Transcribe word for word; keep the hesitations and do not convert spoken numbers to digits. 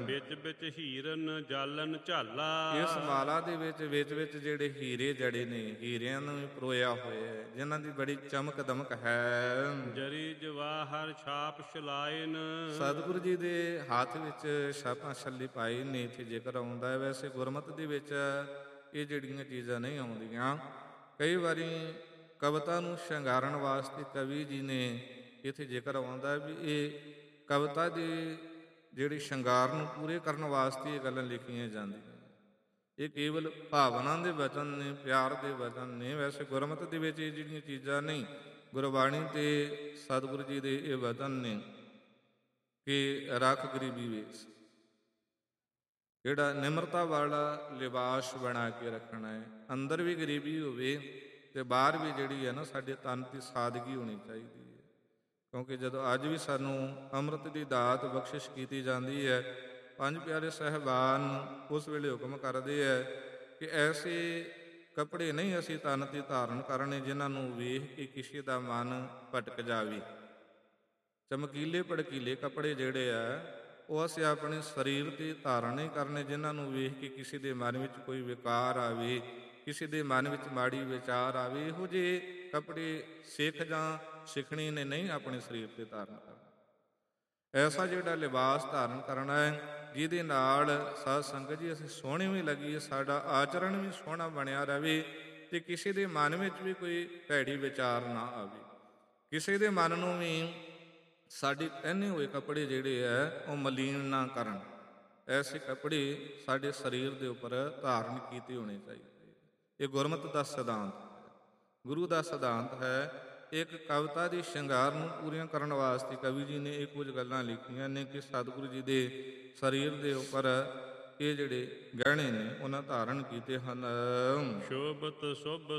ਵਿੱਚ ਵਿੱਚ ਹੀਰਨ ਜਾਲਨ ਝਾਲਾ। ਇਸ ਮਾਲਾ ਦੇ ਵਿੱਚ ਵਿੱਚ ਵਿੱਚ ਜਿਹੜੇ ਹੀਰੇ ਜੜੇ ਨੇ, ਹੀਰਿਆਂ ਨੂੰ ਵੀ ਪਰੋਇਆ ਹੋਇਆ ਹੈ, ਜਿਨ੍ਹਾਂ ਦੀ ਬੜੀ ਚਮਕ ਦਮਕ ਹੈ। ਜਰੀ ਜਵਾਹਰ ਛਾਪ ਛਲਾਇਨ। ਸਤਿਗੁਰੂ ਜੀ ਦੇ ਹੱਥ ਵਿੱਚ ਛਾਪਾਂ ਛੱਲੀ ਪਾਈ ਨੇ, ਇੱਥੇ ਜ਼ਿਕਰ ਆਉਂਦਾ ਹੈ। ਵੈਸੇ ਗੁਰਮਤਿ ਦੇ ਵਿੱਚ ਇਹ ਜਿਹੜੀਆਂ ਚੀਜ਼ਾਂ ਨਹੀਂ ਆਉਂਦੀਆਂ। ਕਈ ਵਾਰੀ ਕਵਿਤਾ ਨੂੰ ਸ਼ਿੰਗਾਰਨ ਵਾਸਤੇ ਕਵੀ ਜੀ ਨੇ ਇੱਥੇ ਜ਼ਿਕਰ ਆਉਂਦਾ ਵੀ ਇਹ ਕਵਿਤਾ ਦੀ ਜਿਹੜੀ ਸ਼ਿੰਗਾਰ ਨੂੰ ਪੂਰੇ ਕਰਨ ਵਾਸਤੇ ਇਹ ਗੱਲਾਂ ਲਿਖੀਆਂ ਜਾਂਦੀਆਂ। ਇਹ ਕੇਵਲ ਭਾਵਨਾ ਦੇ ਵਚਨ ਨੇ, ਪਿਆਰ ਦੇ ਵਚਨ ਨੇ। ਵੈਸੇ ਗੁਰਮਤਿ ਦੇ ਵਿੱਚ ਇਹ ਜਿਹੜੀਆਂ ਚੀਜ਼ਾਂ ਨਹੀਂ, ਗੁਰਬਾਣੀ ਤੇ ਸਤਿਗੁਰੂ ਜੀ ਦੇ ਇਹ ਵਚਨ ਨੇ ਕਿ ਰੱਖ ਗਰੀਬੀ ਵੇਸ, ਜਿਹੜਾ ਨਿਮਰਤਾ ਵਾਲਾ ਲਿਬਾਸ ਬਣਾ ਕੇ ਰੱਖਣਾ ਹੈ। ਅੰਦਰ ਵੀ ਗਰੀਬੀ ਹੋਵੇ ਅਤੇ ਬਾਹਰ ਵੀ ਜਿਹੜੀ ਹੈ ਨਾ ਸਾਡੇ ਤਨ ਦੀ ਸਾਦਗੀ ਹੋਣੀ ਚਾਹੀਦੀ ਹੈ। ਕਿਉਂਕਿ ਜਦੋਂ ਅੱਜ ਵੀ ਸਾਨੂੰ ਅੰਮ੍ਰਿਤ ਦੀ ਦਾਤ ਬਖਸ਼ਿਸ਼ ਕੀਤੀ ਜਾਂਦੀ ਹੈ, ਪੰਜ ਪਿਆਰੇ ਸਾਹਿਬਾਨ ਉਸ ਵੇਲੇ ਹੁਕਮ ਕਰਦੇ ਹੈ ਕਿ ਐਸੇ ਕੱਪੜੇ ਨਹੀਂ ਅਸੀਂ ਤਨ 'ਤੇ ਧਾਰਨ ਕਰਨੇ ਜਿਨ੍ਹਾਂ ਨੂੰ ਵੇਖ ਕੇ ਕਿਸੇ ਦਾ ਮਨ ਭਟਕ ਜਾਵੇ। ਚਮਕੀਲੇ ਭੜਕੀਲੇ ਕੱਪੜੇ ਜਿਹੜੇ ਆ ਉਹ ਅਸੀਂ ਆਪਣੇ ਸਰੀਰ 'ਤੇ ਧਾਰਨ ਨਹੀਂ ਕਰਨੇ ਜਿਨ੍ਹਾਂ ਨੂੰ ਵੇਖ ਕੇ ਕਿਸੇ ਦੇ ਮਨ ਵਿੱਚ ਕੋਈ ਵਿਕਾਰ ਆਵੇ, ਕਿਸੇ ਦੇ ਮਨ ਵਿੱਚ ਮਾੜੀ ਵਿਚਾਰ ਆਵੇ। ਇਹੋ ਜਿਹੇ ਕੱਪੜੇ ਸਿੱਖ ਜਾਂ ਸਿੱਖਣੀ ਨੇ ਨਹੀਂ ਆਪਣੇ ਸਰੀਰ 'ਤੇ ਧਾਰਨ ਕਰਨਾ। ਐਸਾ ਜਿਹੜਾ ਲਿਬਾਸ ਧਾਰਨ ਕਰਨਾ ਹੈ ਜਿਹਦੇ ਨਾਲ ਸਾਧ ਸੰਗਤ ਜੀ ਅਸੀਂ ਸੋਹਣੇ ਵੀ ਲੱਗੀਏ, ਸਾਡਾ ਆਚਰਣ ਵੀ ਸੋਹਣਾ ਬਣਿਆ ਰਹੇ ਅਤੇ ਕਿਸੇ ਦੇ ਮਨ ਵਿੱਚ ਵੀ ਕੋਈ ਭੈੜੀ ਵਿਚਾਰ ਨਾ ਆਵੇ। ਕਿਸੇ ਦੇ ਮਨ ਨੂੰ ਵੀ ਸਾਡੇ ਪਹਿਨੇ ਹੋਏ ਕੱਪੜੇ ਜਿਹੜੇ ਹੈ ਉਹ ਮਲੀਨ ਨਾ ਕਰਨ। ਐਸੇ ਕੱਪੜੇ ਸਾਡੇ ਸਰੀਰ ਦੇ ਉੱਪਰ ਧਾਰਨ ਕੀਤੇ ਹੋਣੇ ਚਾਹੀਦੇ। ਇਹ ਗੁਰਮਤਿ ਦਾ ਸਿਧਾਂਤ ਹੈ, ਗੁਰੂ ਦਾ ਸਿਧਾਂਤ ਹੈ। ਇੱਕ ਕਵਿਤਾ ਦੀ ਸ਼ਿੰਗਾਰ ਨੂੰ ਪੂਰੀਆਂ ਕਰਨ ਵਾਸਤੇ ਕਵੀ ਜੀ ਨੇ ਇਹ ਕੁਝ ਗੱਲਾਂ ਲਿਖੀਆਂ ਨੇ ਕਿ ਸਤਿਗੁਰੂ ਜੀ ਦੇ ਸਰੀਰ ਦੇ ਉੱਪਰ ਇਹ ਜਿਹੜੇ ਗਹਿਣੇ ਨੇ ਉਹਨਾਂ ਧਾਰਨ ਕੀਤੇ ਹਨ। ਸ਼ੋਭਤ ਸੁਭ